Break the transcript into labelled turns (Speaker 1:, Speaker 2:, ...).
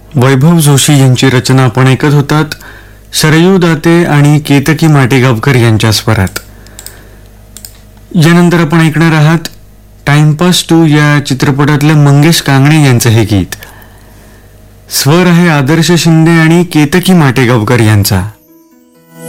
Speaker 1: वैभव जोशी यांची रचना आपण ऐकत होतात. शरयू दाते आणि केतकी माटेगावकर यांच्या स्वरात. यानंतर आपण ऐकणार आहात टाइमपास 2 या चित्रपटातलं मंगेश कांगणे यांचं हे गीत. स्वर आहे आदर्श शिंदे आणि केतकी माटेगावकर यांचा.